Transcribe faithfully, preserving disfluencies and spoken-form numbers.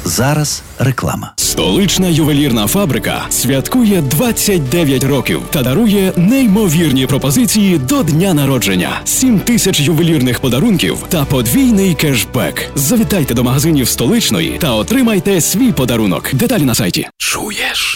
Зараз реклама. Столична ювелірна фабрика святкує двадцять дев'ять років та дарує неймовірні пропозиції до дня народження. сім тисяч ювелірних подарунків та подвійний кешбек. Завітайте до магазинів Столичної та отримайте свій подарунок. Деталі на сайті. Чуєш?